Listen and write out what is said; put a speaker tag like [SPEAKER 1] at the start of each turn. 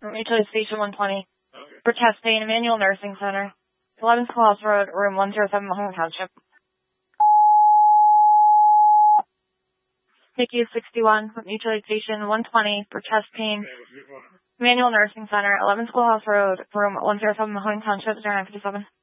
[SPEAKER 1] Mutual Station 120. For chest pain, Emmanuel Nursing Center. 11 Schoolhouse Road, room 107, Mahone Township. NICU 61, Mutual Station 120 for chest pain. Emmanuel Nursing Center, 11 Schoolhouse Road, room 107, Mahone Township, 0957.